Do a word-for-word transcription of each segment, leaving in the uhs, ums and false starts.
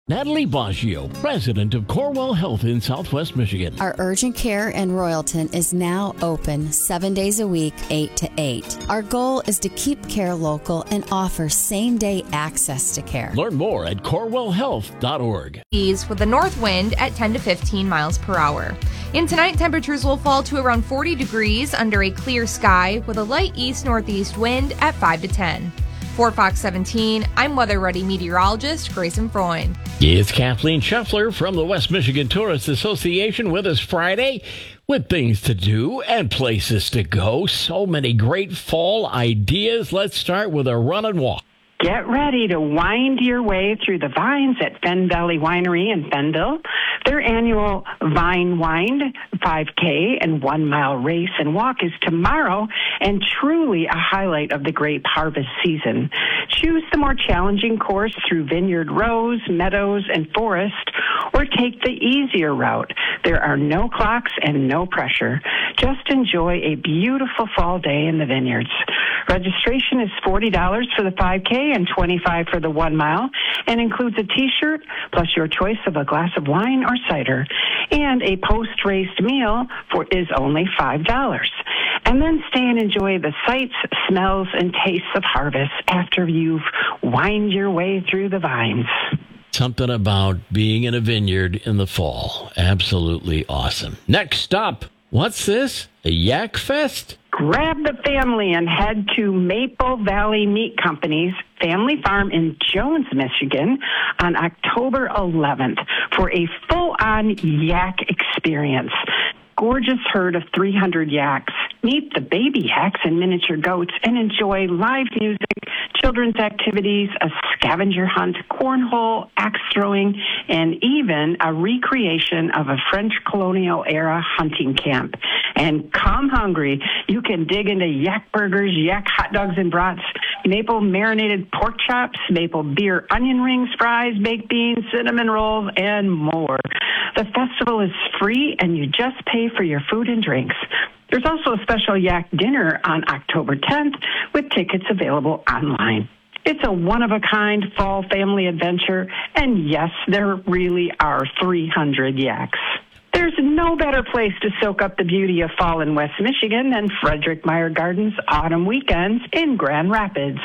Natalie Baggio, president of Corewell Health in Southwest Michigan. Our urgent care in Royalton is now open seven days a week, eight to eight. Our goal is to keep care local and offer same-day access to care. Learn more at corewell health dot org. With a north wind at ten to fifteen miles per hour. In tonight, temperatures will fall to around forty degrees under a clear sky with a light east-northeast wind at five to ten. For Fox seventeen, I'm Weather Ready meteorologist Grayson Freund. It's Kathleen Scheffler from the West Michigan Tourist Association with us Friday with things to do and places to go. So many great fall ideas. Let's start with a run and walk. Get ready to wind your way through the vines at Fen Valley Winery in Fenville. Their annual Vine Wind five K and one mile race and walk is tomorrow and truly a highlight of the grape harvest season. Choose the more challenging course through vineyard rows, meadows, and forest, or take the easier route. There are no clocks and no pressure. Just enjoy a beautiful fall day in the vineyards. Registration is forty dollars for the five K and twenty-five dollars for the one mile and includes a T-shirt plus your choice of a glass of wine or cider. And a post-race meal for is only five dollars. And then stay and enjoy the sights, smells, and tastes of harvest after you've wind your way through the vines. Something about being in a vineyard in the fall. Absolutely awesome. Next up, what's this? A Yak Fest? Grab the family and head to Maple Valley Meat Company's family farm in Jones, Michigan on October eleventh for a full-on yak experience. Gorgeous herd of three hundred yaks. Meet the baby yaks and miniature goats and enjoy live music, children's activities, a scavenger hunt, cornhole, axe throwing, and even a recreation of a French colonial era hunting camp. And come hungry, you can dig into yak burgers, yak hot dogs and brats, maple marinated pork chops, maple beer onion rings, fries, baked beans, cinnamon rolls, and more. The festival is free and you just pay for your food and drinks. There's also a special yak dinner on October tenth with tickets available online. It's a one-of-a-kind fall family adventure, and yes, there really are three hundred yaks. There's no better place to soak up the beauty of fall in West Michigan than Frederick Meyer Gardens Autumn Weekends in Grand Rapids.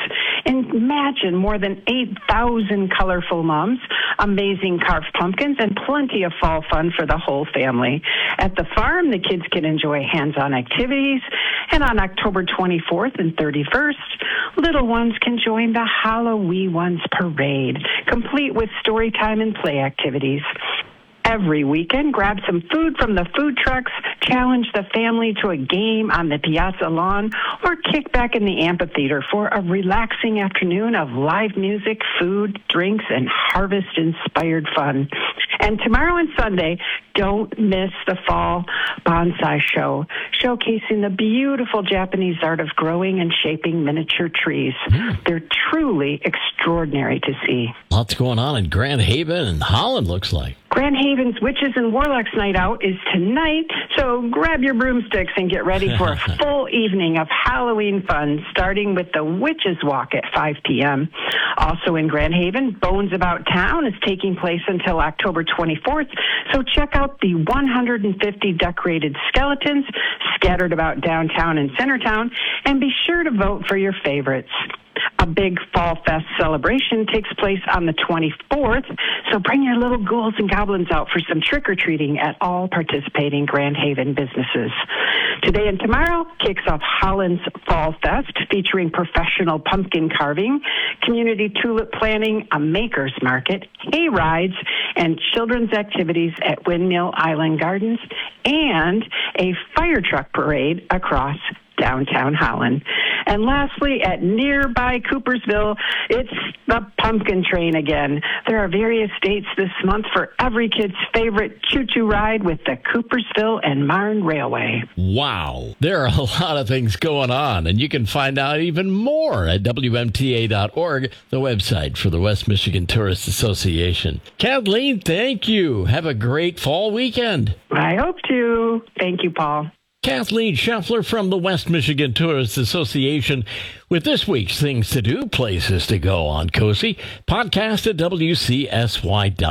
Imagine more than eight thousand colorful mums, amazing carved pumpkins, and plenty of fall fun for the whole family. At the farm, the kids can enjoy hands-on activities, and on October twenty-fourth and thirty-first, little ones can join the Halloween Ones Parade, complete with story time and play activities. Every weekend, grab some food from the food trucks, challenge the family to a game on the piazza lawn, or kick back in the amphitheater for a relaxing afternoon of live music, food, drinks, and harvest-inspired fun. And tomorrow and Sunday, don't miss the Fall Bonsai Show, showcasing the beautiful Japanese art of growing and shaping miniature trees. Mm. They're truly extraordinary to see. Lots going on in Grand Haven and Holland, looks like. Grand Haven's Witches and Warlocks Night Out is tonight, so grab your broomsticks and get ready for a full evening of Halloween fun, starting with the Witches Walk at five p.m. Also in Grand Haven, Bones About Town is taking place until October twenty-fourth, so check out the one hundred fifty decorated skeletons scattered about downtown and Centertown, and be sure to vote for your favorites. A big Fall Fest celebration takes place on the twenty-fourth, so bring your little ghouls and goblins out for some trick-or-treating at all participating Grand Haven businesses. Today and tomorrow kicks off Holland's Fall Fest, featuring professional pumpkin carving, community tulip planting, a maker's market, hay rides, and children's activities at Windmill Island Gardens, and a fire truck parade across downtown Holland. And lastly, at nearby Coopersville, it's the pumpkin train again. There are various dates this month for every kid's favorite choo-choo ride with the Coopersville and Marne Railway. Wow. There are a lot of things going on, and you can find out even more at W M T A dot org, the website for the West Michigan Tourist Association. Kathleen, thank you. Have a great fall weekend. I hope to. Thank you, Paul. Kathleen Scheffler from the West Michigan Tourist Association with this week's Things to Do, Places to Go on Cozy. Podcast at W C S Y dot com.